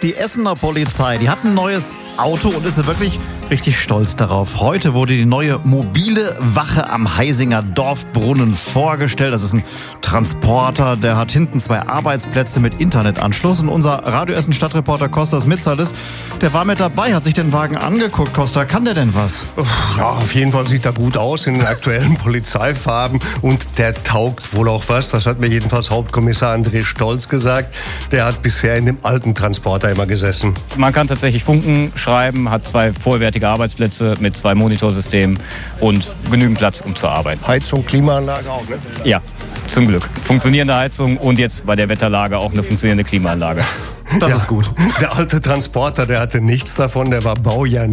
Die Essener Polizei, die hat ein neues Auto und ist wirklich richtig stolz darauf. Heute wurde die neue mobile Wache am Heisinger Dorfbrunnen vorgestellt. Das ist ein Transporter, der hat hinten 2 Arbeitsplätze mit Internetanschluss. Und unser Radio Essen Stadtreporter Kostas Mitsalis, der war mit dabei, hat sich den Wagen angeguckt. Costa, kann der denn was? Ja, auf jeden Fall sieht er gut aus in den aktuellen Polizeifarben und der taugt wohl auch was. Das hat mir jedenfalls Hauptkommissar André Stolz gesagt. Der hat bisher in dem alten Transporter immer gesessen. Man kann tatsächlich funken, schreiben, hat 2 vollwertige Arbeitsplätze mit 2 Monitorsystemen und genügend Platz, um zu arbeiten. Heizung, Klimaanlage auch, ne? Ja, zum Glück. Funktionierende Heizung und jetzt bei der Wetterlage auch eine funktionierende Klimaanlage. Das ist gut. Der alte Transporter, der hatte nichts davon. Der war Baujahr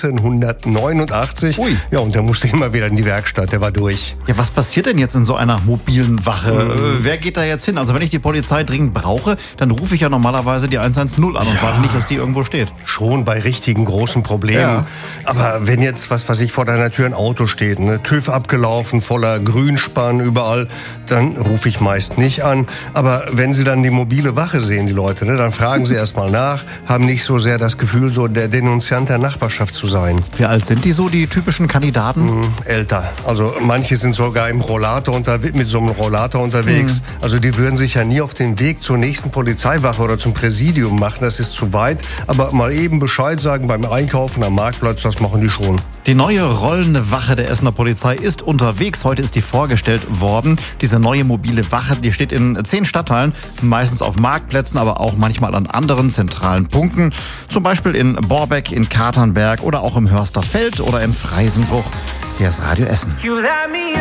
1989. Ui. Ja, und der musste immer wieder in die Werkstatt. Der war durch. Ja, was passiert denn jetzt in so einer mobilen Wache? Wer geht da jetzt hin? Also wenn ich die Polizei dringend brauche, dann rufe ich ja normalerweise die 110 an und warte nicht, dass die irgendwo steht. Schon bei richtigen großen Problemen. Ja. Aber wenn jetzt, was weiß ich, vor deiner Tür ein Auto steht, ne, TÜV abgelaufen, voller Grünspan überall, dann rufe ich meist nicht an. Aber wenn sie dann die mobile Wache sehen, die Leute, ne, dann fragen sie erstmal nach, haben nicht so sehr das Gefühl, so der Denunziant der Nachbarschaft zu sein. Wie alt sind die so, die typischen Kandidaten? Älter. Also manche sind sogar mit so einem Rollator unterwegs. Also die würden sich ja nie auf den Weg zur nächsten Polizeiwache oder zum Präsidium machen. Das ist zu weit. Aber mal eben Bescheid sagen beim Einkaufen am Marktplatz, das machen die schon. Die neue rollende Wache der Essener Polizei ist unterwegs. Heute ist die vorgestellt worden. Diese neue mobile Wache, die steht in 10 Stadtteilen, meistens auf Marktplätzen, aber auch manchmal an anderen zentralen Punkten. Zum Beispiel in Borbeck, in Katernberg oder auch im Hörsterfeld oder in Freisenbruch. Hier ist Radio Essen.